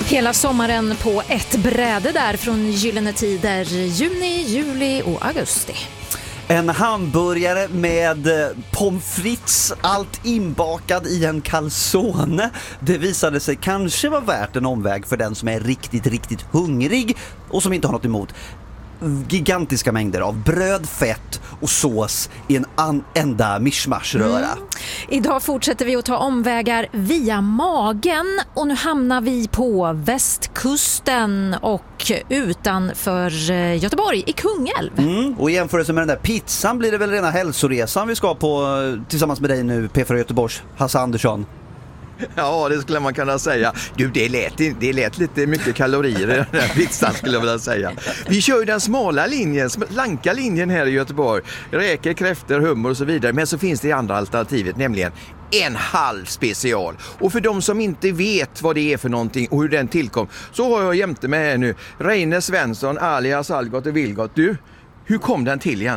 Hela sommaren på ett bräde där från Gyllene Tider, juni, juli och augusti. En hamburgare med pommes frites, allt inbakad i en calzone. Det visade sig kanske vara värt en omväg för den som är riktigt hungrig och som inte har något emot gigantiska mängder av bröd, fett och sås i en enda mischmaschröra. Idag fortsätter vi att ta omvägar via magen och nu hamnar vi på västkusten och utanför Göteborg i Kungälv. Och i jämförelse med den där pizzan blir det väl rena hälsoresan vi ska på tillsammans med dig nu, P4 Göteborgs Hasse Andersson. Ja, det skulle man kunna säga. Du, det lät lite mycket kalorier i den här pizzan skulle jag vilja säga. Vi kör ju den smala linjen, slanka linjen här i Göteborg. Räkor, kräftor, hummer och så vidare. Men så finns det andra alternativet, nämligen en halv special. Och för de som inte vet vad det är för någonting och hur den tillkom, så har jag jämte med här nu Reine Svensson, alias Algot och Vilgot. Du, hur kom den till egentligen?